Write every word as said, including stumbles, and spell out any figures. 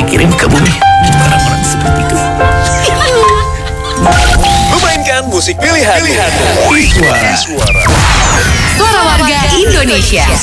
kirim ke bumi. Orang-orang seperti itu. Memainkan musik pilihan. Pilihan. Suara. Suara. Suara warga Indonesia.